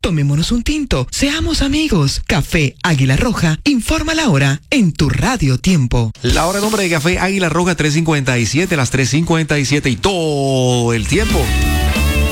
Tomémonos un tinto, seamos amigos. Café Águila Roja, informa la hora en tu Radio Tiempo. La hora en nombre de Café Águila Roja, 3:57, las 3:57 y todo el tiempo.